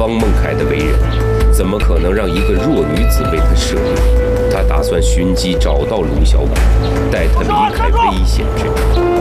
方孟凯的为人，怎么可能让一个弱女子为他舍命？他打算寻机找到龙小宝，带他离开危险之地。